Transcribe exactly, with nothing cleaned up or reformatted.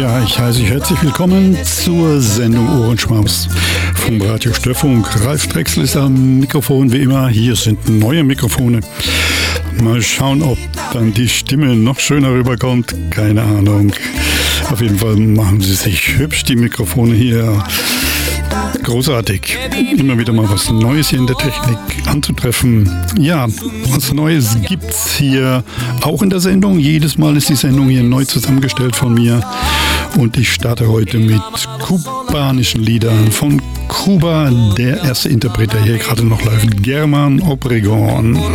Ja, ich heiße euch herzlich willkommen zur Sendung Ohrenschmaus vom Radio Störfunk. Ralf Drechsel ist am Mikrofon, wie immer. Hier sind neue Mikrofone. Mal schauen, ob dann die Stimme noch schöner rüberkommt. Keine Ahnung. Auf jeden Fall machen sie sich hübsch, die Mikrofone hier. Großartig. Immer wieder mal was Neues hier in der Technik anzutreffen. Ja, was Neues gibt's hier auch in der Sendung. Jedes Mal ist die Sendung hier neu zusammengestellt von mir. Und ich starte heute mit kubanischen Liedern von Kuba. Der erste Interpreter hier gerade noch läuft, German Obregon.